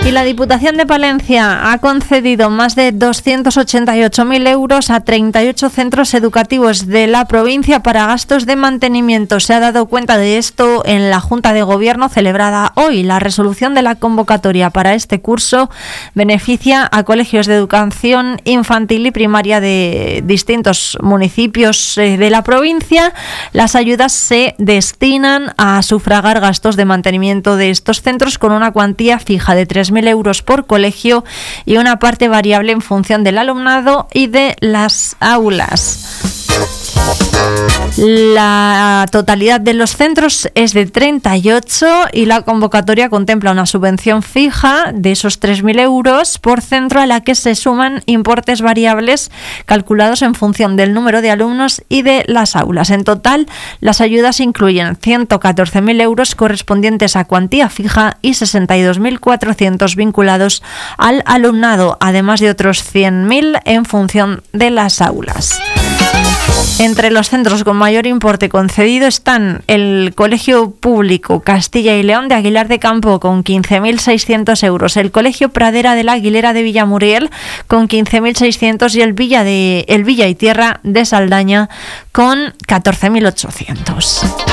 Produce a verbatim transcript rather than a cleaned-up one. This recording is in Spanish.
Y la Diputación de Palencia ha concedido más de doscientos ochenta y ocho mil euros a treinta y ocho centros educativos de la provincia para gastos de mantenimiento. Se ha dado cuenta de esto en la Junta de Gobierno celebrada hoy. La resolución de la convocatoria para este curso beneficia a colegios de educación infantil y primaria de distintos municipios de la provincia. Las ayudas se destinan a sufragar gastos de mantenimiento de estos centros con una cuantía fija de tres mil euros por colegio y una parte variable en función del alumnado y de las aulas. La totalidad de los centros es de treinta y ocho y la convocatoria contempla una subvención fija de esos tres mil euros por centro a la que se suman importes variables calculados en función del número de alumnos y de las aulas. En total, las ayudas incluyen ciento catorce mil euros correspondientes a cuantía fija y sesenta y dos mil cuatrocientos vinculados al alumnado, además de otros cien mil en función de las aulas. Entre los centros con mayor importe concedido están el Colegio Público Castilla y León de Aguilar de Campo con quince mil seiscientos euros, el Colegio Pradera de la Aguilera de Villamuriel con quince mil seiscientos y el Villa, de, el Villa y Tierra de Saldaña con catorce mil ochocientos.